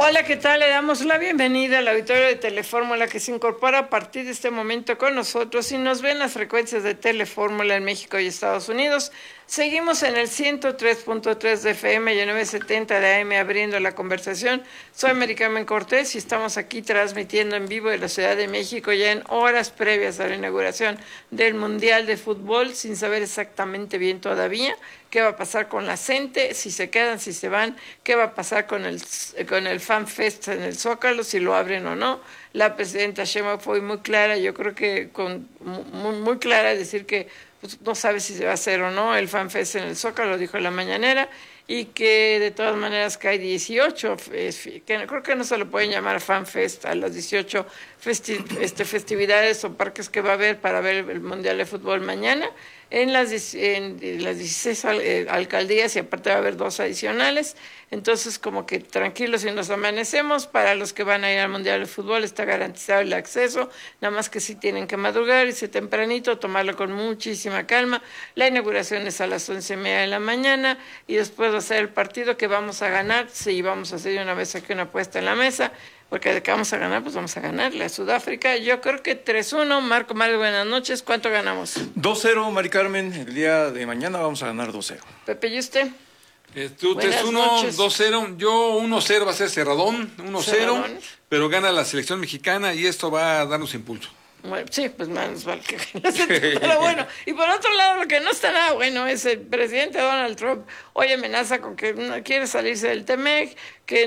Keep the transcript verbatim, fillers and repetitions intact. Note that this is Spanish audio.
Hola, ¿qué tal? Le damos la bienvenida al auditorio de Telefórmula que se incorpora a partir de este momento con nosotros y nos ven las frecuencias de Telefórmula en México y Estados Unidos. Seguimos en el ciento tres punto tres de F M y el novecientos setenta de A M abriendo la conversación. Soy Mary Carmen Cortés y estamos aquí transmitiendo en vivo de la Ciudad de México ya en horas previas a la inauguración del Mundial de Fútbol, sin saber exactamente bien todavía qué va a pasar con la gente, si se quedan, si se van, qué va a pasar con el, con el Fan Fest en el Zócalo, si lo abren o no. La presidenta Sheinbaum fue muy clara, yo creo que con, muy, muy clara, decir que pues, no sabe si se va a hacer o no el Fan Fest en el Zócalo, lo dijo en la mañanera, y que de todas maneras que hay dieciocho, que creo que no se lo pueden llamar Fan Fest a las dieciocho festi este, festividades o parques que va a haber para ver el Mundial de Fútbol mañana, en las, en las dieciséis alcaldías, y aparte va a haber dos adicionales. Entonces, como que tranquilos y nos amanecemos. Para los que van a ir al Mundial de Fútbol está garantizado el acceso, nada más que sí tienen que madrugar, irse tempranito, tomarlo con muchísima calma. La inauguración es a las once y media de la mañana y después va a ser el partido que vamos a ganar. Sí, vamos a hacer una vez aquí una apuesta en la mesa, porque de que vamos a ganar, pues vamos a ganarle a Sudáfrica. Yo creo que tres uno. Marco Mario, buenas noches. ¿Cuánto ganamos? dos cero, Mari Carmen. El día de mañana vamos a ganar dos cero. Pepe, ¿y usted? Eh, tú tres uno, dos cero. Yo uno cero va a ser cerradón, uno cero, pero gana la selección mexicana y esto va a darnos impulso. Bueno, sí, pues menos vale que pero bueno, y por otro lado, lo que no está nada bueno es el presidente Donald Trump hoy amenaza con que no quiere salirse del T M E C, que